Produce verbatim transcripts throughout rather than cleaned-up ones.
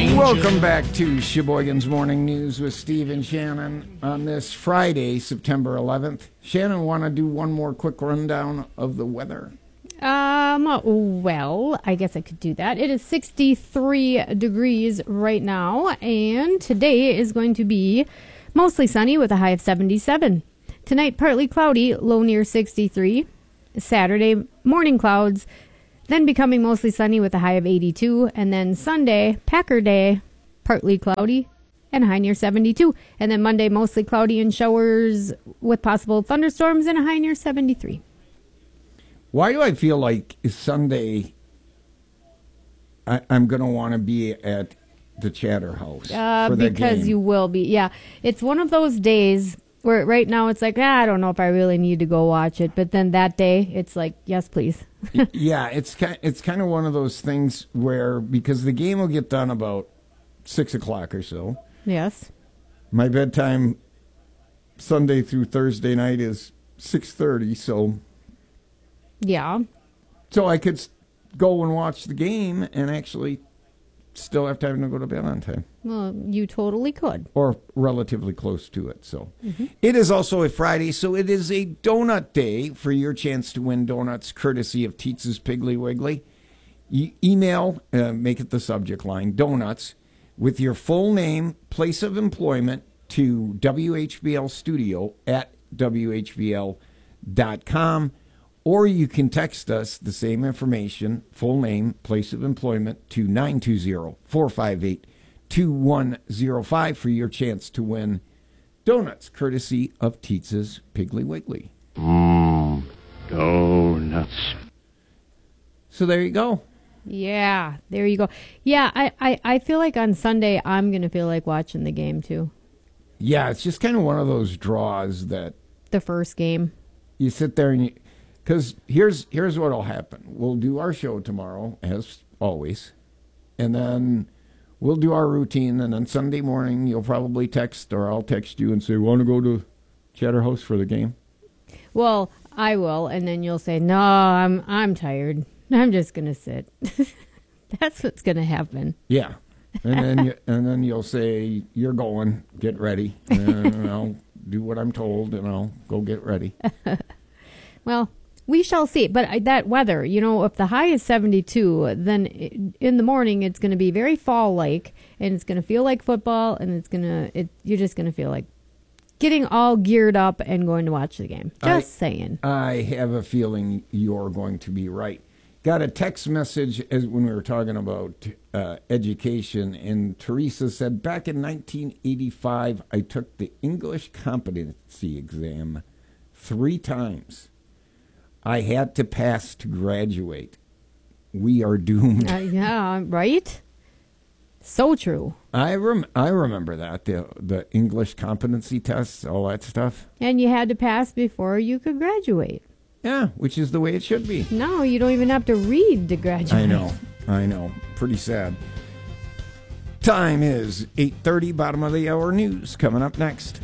Welcome back to Sheboygan's Morning News with Steve and Shannon on this Friday, September eleventh. Shannon, want to do one more quick rundown of the weather? Um, well, I guess I could do that. It is sixty-three degrees right now, and today is going to be mostly sunny with a high of seventy-seven. Tonight, partly cloudy, low near sixty-three. Saturday, morning clouds, then becoming mostly sunny with a high of eighty-two. And then Sunday, Packer Day, partly cloudy and high near seventy-two. And then Monday, mostly cloudy and showers with possible thunderstorms and a high near seventy-three. Why do I feel like Sunday I, I'm going to want to be at the Chatter House? Uh, for that because game? you will be. Yeah, it's one of those days where right now it's like, ah, I don't know if I really need to go watch it. But then that day, it's like, yes, please. Yeah, it's kind, it's kind of one of those things where, because the game will get done about six o'clock or so. Yes. My bedtime Sunday through Thursday night is six thirty, so... Yeah. So I could go and watch the game and actually still have time to go to bed on time. Well, you totally could. Or relatively close to it. So Mm-hmm. It is also a Friday, so it is a donut day for your chance to win donuts courtesy of Tietz's Piggly Wiggly. E- email, uh, make it the subject line, donuts, with your full name, place of employment to W H B L studio at W H B L dot com. Or you can text us the same information, full name, place of employment, to nine two zero, four five eight, two one zero five for your chance to win donuts, courtesy of Tietz's Piggly Wiggly. Mmm, donuts. So there you go. Yeah, there you go. Yeah, I, I, I feel like on Sunday I'm going to feel like watching the game too. Yeah, it's just kind of one of those draws that... The first game. You sit there and you... Because here's here's what will happen. We'll do our show tomorrow, as always, and then we'll do our routine, and then Sunday morning you'll probably text, or I'll text you and say, want to go to Chatter House for the game? Well, I will, and then you'll say, no, I'm I'm tired. I'm just going to sit. That's what's going to happen. Yeah. And then you, and then you'll say, you're going, get ready. And I'll do what I'm told, and I'll go get ready. Well... We shall see. But that weather, you know, if the high is seventy-two, then in the morning it's going to be very fall-like, and it's going to feel like football, and it's going to, it, you're just going to feel like getting all geared up and going to watch the game. Just I, saying. I have a feeling you're going to be right. Got a text message as when we were talking about uh, education, and Teresa said, back in nineteen eighty-five, I took the English competency exam three times. I had to pass to graduate. We are doomed. Uh, yeah, right? So true. I rem- I remember that, the the English competency tests, all that stuff. And you had to pass before you could graduate. Yeah, which is the way it should be. No, you don't even have to read to graduate. I know, I know. Pretty sad. Time is eight thirty, bottom of the hour news coming up next.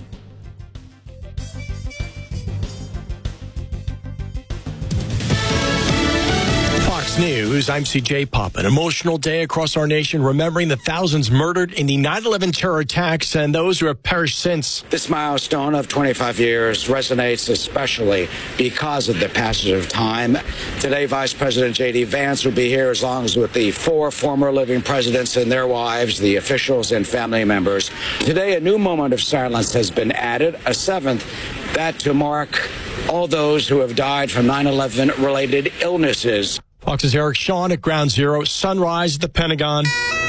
News, I'm C J Pop. An emotional day across our nation, remembering the thousands murdered in the nine eleven terror attacks and those who have perished since. This milestone of twenty-five years resonates especially because of the passage of time. Today, Vice President J D. Vance will be here, as long as with the four former living presidents and their wives, the officials and family members. Today, a new moment of silence has been added, a seventh, that to mark all those who have died from nine eleven related illnesses. Fox's Eric Shawn at Ground Zero. Sunrise at the Pentagon.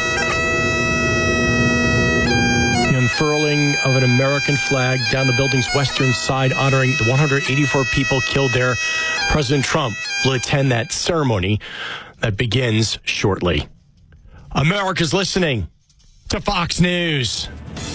The unfurling of an American flag down the building's western side, honoring the one hundred eighty-four people killed there. President Trump will attend that ceremony that begins shortly. America's listening to Fox News.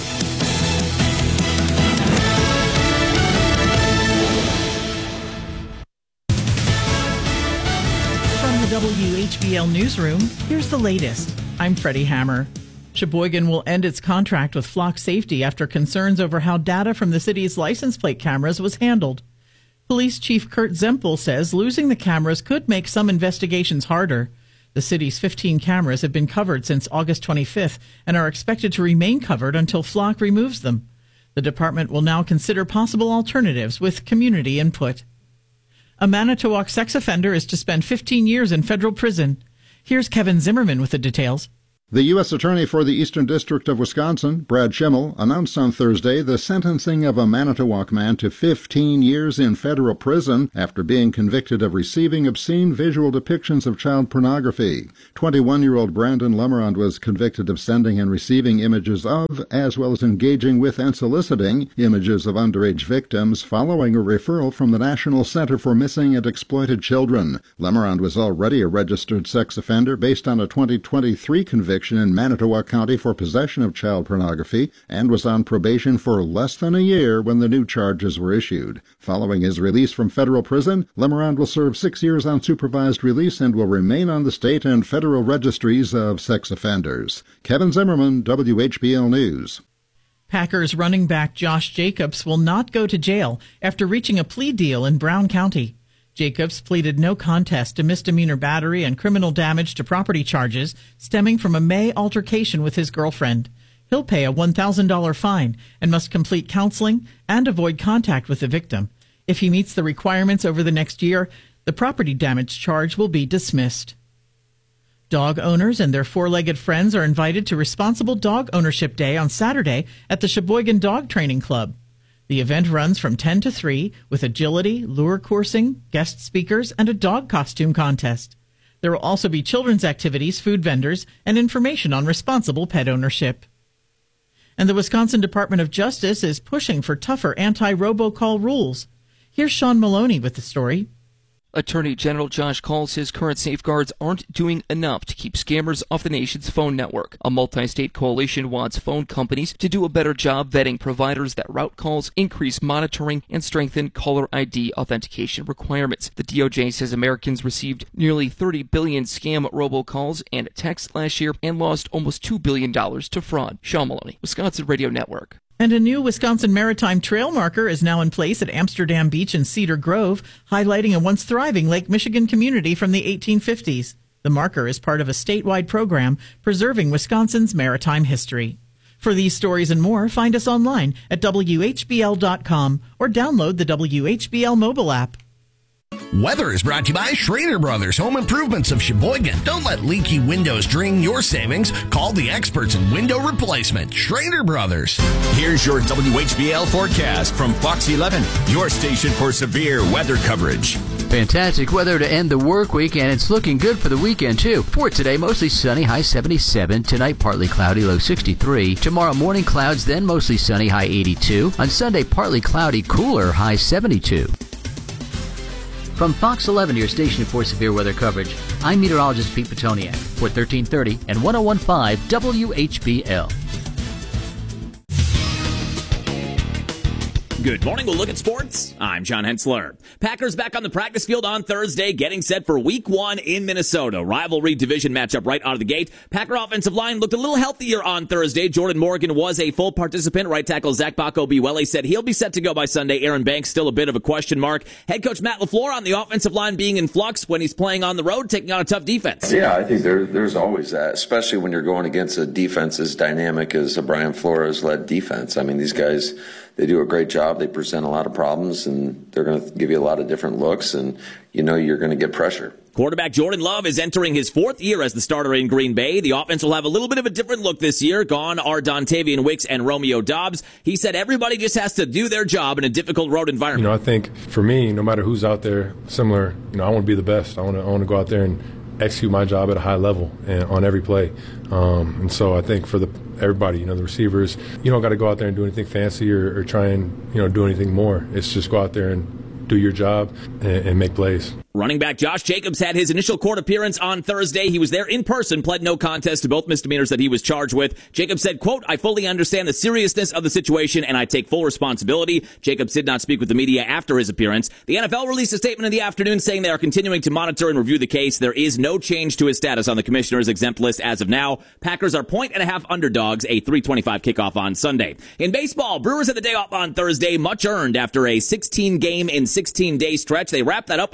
W H B L Newsroom, here's the latest. I'm Freddie Hammer. Sheboygan will end its contract with Flock Safety after concerns over how data from the city's license plate cameras was handled. Police Chief Kurt Zempel says losing the cameras could make some investigations harder. The city's fifteen cameras have been covered since August twenty-fifth and are expected to remain covered until Flock removes them. The department will now consider possible alternatives with community input. A Manitowoc sex offender is to spend fifteen years in federal prison. Here's Kevin Zimmerman with the details. The U S Attorney for the Eastern District of Wisconsin, Brad Schimmel, announced on Thursday the sentencing of a Manitowoc man to fifteen years in federal prison after being convicted of receiving obscene visual depictions of child pornography. twenty-one-year-old Brandon Lemerand was convicted of sending and receiving images of, as well as engaging with and soliciting, images of underage victims following a referral from the National Center for Missing and Exploited Children. Lemerand was already a registered sex offender based on a twenty twenty-three conviction in Manitowoc County for possession of child pornography and was on probation for less than a year when the new charges were issued. Following his release from federal prison, Lemerand will serve six years on supervised release and will remain on the state and federal registries of sex offenders. Kevin Zimmerman, W H B L News. Packers running back Josh Jacobs will not go to jail after reaching a plea deal in Brown County. Jacobs pleaded no contest to misdemeanor battery and criminal damage to property charges stemming from a May altercation with his girlfriend. He'll pay a one thousand dollars fine and must complete counseling and avoid contact with the victim. If he meets the requirements over the next year, the property damage charge will be dismissed. Dog owners and their four-legged friends are invited to Responsible Dog Ownership Day on Saturday at the Sheboygan Dog Training Club. The event runs from ten to three with agility, lure coursing, guest speakers, and a dog costume contest. There will also be children's activities, food vendors, and information on responsible pet ownership. And the Wisconsin Department of Justice is pushing for tougher anti-robocall rules. Here's Sean Maloney with the story. Attorney General Josh Kaul says current safeguards aren't doing enough to keep scammers off the nation's phone network. A multi-state coalition wants phone companies to do a better job vetting providers that route calls, increase monitoring, and strengthen caller I D authentication requirements. The D O J says Americans received nearly thirty billion scam robocalls and texts last year and lost almost two billion dollars to fraud. Sean Maloney, Wisconsin Radio Network. And a new Wisconsin Maritime Trail marker is now in place at Amsterdam Beach and Cedar Grove, highlighting a once thriving Lake Michigan community from the eighteen fifties. The marker is part of a statewide program preserving Wisconsin's maritime history. For these stories and more, find us online at W H B L dot com or download the W H B L mobile app. Weather is brought to you by Schrader Brothers Home Improvements of Sheboygan. Don't let leaky windows drain your savings. Call the experts in window replacement, Schrader Brothers. Here's your W H B L forecast from Fox eleven, your station for severe weather coverage. Fantastic weather to end the work week, and it's looking good for the weekend, too. For today, mostly sunny, high seventy-seven. Tonight, partly cloudy, low sixty-three. Tomorrow morning, clouds, then mostly sunny, high eighty-two. On Sunday, partly cloudy, cooler, high seventy-two. From Fox eleven, your station for severe weather coverage, I'm meteorologist Pete Petoniak for thirteen thirty and one oh one point five W H B L. Good morning. We'll look at sports. I'm John Hensler. Packers back on the practice field on Thursday, getting set for week one in Minnesota. Rivalry division matchup right out of the gate. Packer offensive line looked a little healthier on Thursday. Jordan Morgan was a full participant. Right tackle Zach Bacco-Biwele said he'll be set to go by Sunday. Aaron Banks still a bit of a question mark. Head coach Matt LaFleur on the offensive line being in flux when he's playing on the road, taking on a tough defense. Yeah, I think there, there's always that, especially when you're going against a defense as dynamic as a Brian Flores-led defense. I mean, these guys, they do a great job. They present a lot of problems, and they're going to give you a lot of different looks, and you know you're going to get pressure. Quarterback Jordan Love is entering his fourth year as the starter in Green Bay. The offense will have a little bit of a different look this year. Gone are Dontavian Wicks and Romeo Dobbs. He said everybody just has to do their job in a difficult road environment. You know, I think for me, no matter who's out there, similar, you know, I want to be the best. I want to, I want to go out there and execute my job at a high level and on every play. Um, and so I think for the everybody, you know, the receivers, you don't got to go out there and do anything fancy or, or try and, you know, do anything more. It's just go out there and do your job and, and make plays. Running back Josh Jacobs had his initial court appearance on Thursday. He was there in person, pled no contest to both misdemeanors that he was charged with. Jacobs said, quote, I fully understand the seriousness of the situation and I take full responsibility. Jacobs did not speak with the media after his appearance. The N F L released a statement in the afternoon saying they are continuing to monitor and review the case. There is no change to his status on the commissioner's exempt list as of now. Packers are point and a half underdogs, a three twenty-five kickoff on Sunday. In baseball, Brewers had the day off on Thursday, much earned after a sixteen game in sixteen day stretch. They wrapped that up with a sweep of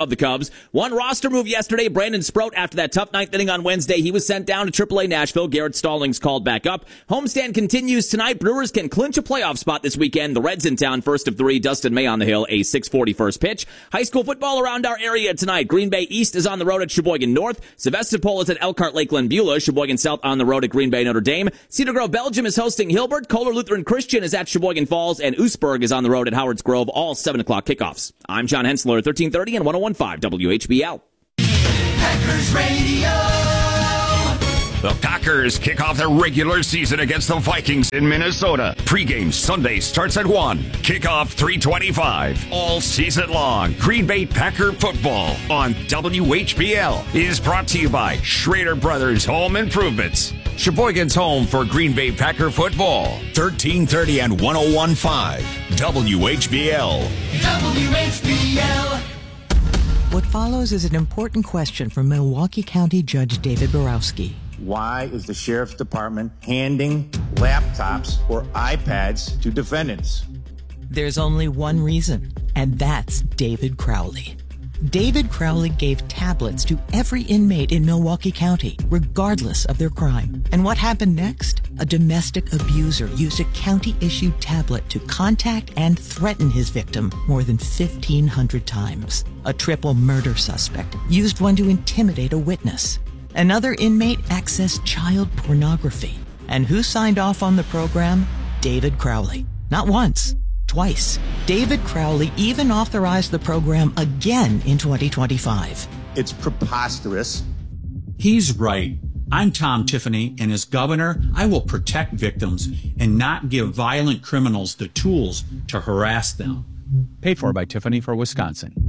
of the Cubs. One roster move yesterday. Brandon Sprout, after that tough ninth inning on Wednesday, he was sent down to triple A Nashville. Garrett Stallings called back up. Homestand continues tonight. Brewers can clinch a playoff spot this weekend. The Reds in town, first of three. Dustin May on the hill, a six forty first pitch. High school football around our area tonight. Green Bay East is on the road at Sheboygan North. Sevastopol is at Elkhart Lakeland Beulah. Sheboygan South on the road at Green Bay Notre Dame. Cedar Grove, Belgium is hosting Hilbert. Kohler Lutheran Christian is at Sheboygan Falls. And Oostburg is on the road at Howards Grove. All seven o'clock kickoffs. I'm John Hensler, thirteen thirty and one oh one point five W H B L. Packers Radio. The Packers kick off their regular season against the Vikings in Minnesota. Pre-game Sunday starts at one. Kickoff three twenty-five. All season long, Green Bay Packer football on W H B L is brought to you by Schrader Brothers Home Improvements. Sheboygan's home for Green Bay Packer football. thirteen thirty and one oh one point five W H B L. W H B L. What follows is an important question from Milwaukee County Judge David Borowski. Why is the Sheriff's Department handing laptops or iPads to defendants? There's only one reason, and that's David Crowley. David Crowley gave tablets to every inmate in Milwaukee County, regardless of their crime. And what happened next? A domestic abuser used a county-issued tablet to contact and threaten his victim more than fifteen hundred times. A triple murder suspect used one to intimidate a witness. Another inmate accessed child pornography. And who signed off on the program? David Crowley. Not once, twice. David Crowley even authorized the program again in twenty twenty-five. It's preposterous. He's right. I'm Tom Tiffany, and as governor, I will protect victims and not give violent criminals the tools to harass them. Paid for by Tiffany for Wisconsin.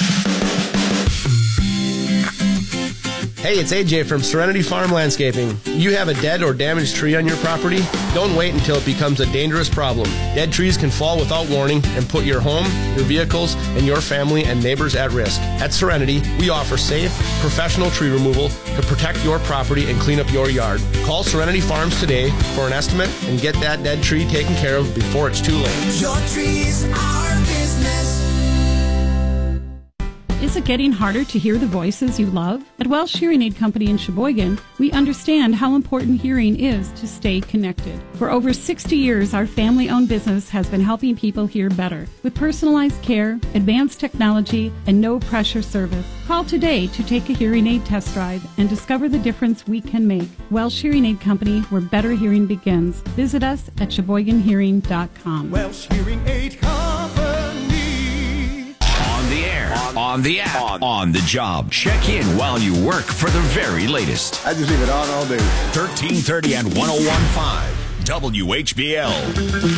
Hey, it's A J from Serenity Farm Landscaping. You have a dead or damaged tree on your property? Don't wait until it becomes a dangerous problem. Dead trees can fall without warning and put your home, your vehicles, and your family and neighbors at risk. At Serenity, we offer safe, professional tree removal to protect your property and clean up your yard. Call Serenity Farms today for an estimate and get that dead tree taken care of before it's too late. Your trees are business. Is it getting harder to hear the voices you love? At Welsh Hearing Aid Company in Sheboygan, we understand how important hearing is to stay connected. For over sixty years, our family-owned business has been helping people hear better with personalized care, advanced technology, and no-pressure service. Call today to take a hearing aid test drive and discover the difference we can make. Welsh Hearing Aid Company, where better hearing begins. Visit us at sheboygan hearing dot com. Welsh Hearing Aid Company. On the air, on, on the app, on, on the job. Check in while you work for the very latest. I just leave it on all day. thirteen thirty and one oh one point five W H B L.